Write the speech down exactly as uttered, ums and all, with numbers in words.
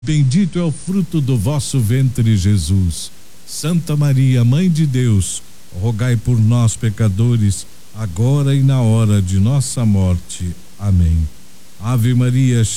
Bendito é o fruto do vosso ventre, Jesus. Santa Maria, Mãe de Deus, rogai por nós, pecadores, agora e na hora de nossa morte. Amém. Ave Maria,